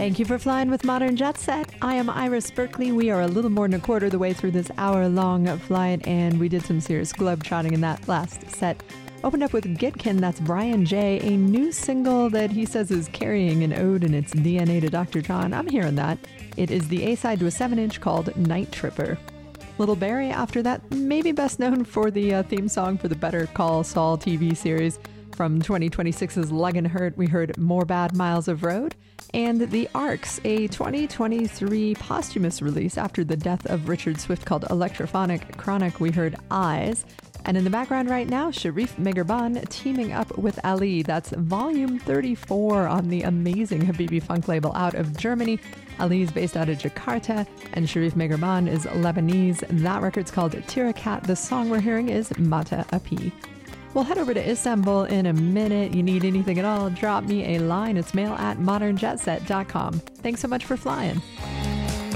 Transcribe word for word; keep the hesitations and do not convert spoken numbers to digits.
Thank you for flying with Modern Jet Set. I am Iris Berkeley. We are a little more than a quarter of the way through this hour-long flight, and we did some serious globe-trotting in that last set. Opened up with Gitkin, that's Brian J., a new single that he says is carrying an ode in its D N A to Doctor John. I'm hearing that. It is the A-side to a seven inch called Night Tripper. Little Barry after that, maybe best known for the uh, theme song for the Better Call Saul T V series. From twenty twenty-six's Luggin' Hurt, we heard More Bad Miles of Road. And The Arcs, a twenty twenty-three posthumous release after the death of Richard Swift called Electrophonic Chronic, we heard Eyes. And in the background right now, Sharif Meghriban teaming up with Ali. That's volume thirty-four on the amazing Habibi Funk label out of Germany. Ali is based out of Jakarta, and Sharif Meghriban is Lebanese. That record's called Tirakat. The song we're hearing is Mata Api. We'll head over to Istanbul in a minute. You need anything at all, drop me a line. It's mail at modern jet set dot com. Thanks so much for flying.